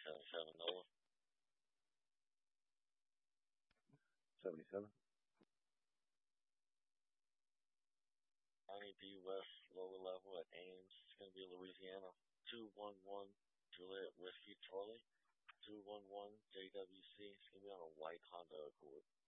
77 Nova. 77. 90B West, lower level at Ames. It's going to be Louisiana. 211 Juliet Whiskey Charlie. 211 JWC. It's going to be on a white Honda Accord.